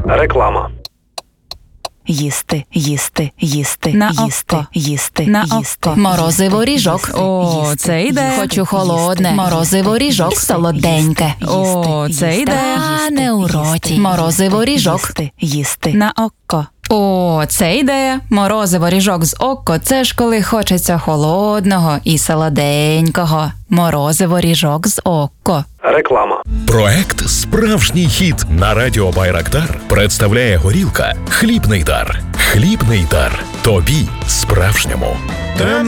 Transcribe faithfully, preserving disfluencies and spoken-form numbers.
Реклама. Їсти, їсти, їсти, На їсти, око. їсти, На їсти. око. Морозиво ріжок. О, їсти, це йде. їсти, Хочу холодне. їсти, Морозиво їсти, ріжок їсти, солоденьке. їсти, О, їсти, це їсти, йде. їсти, Та не у їсти, роті. їсти, Морозиво ріжок. Їсти, їсти. На око. О, це ідея. Морозиво ріжок з око – це ж коли хочеться холодного і солоденького. Морозиво ріжок з око. Реклама. Проект «Справжній хіт» на радіо Байрактар представляє горілка «Хлібний дар». Хлібний дар. Тобі справжньому. Та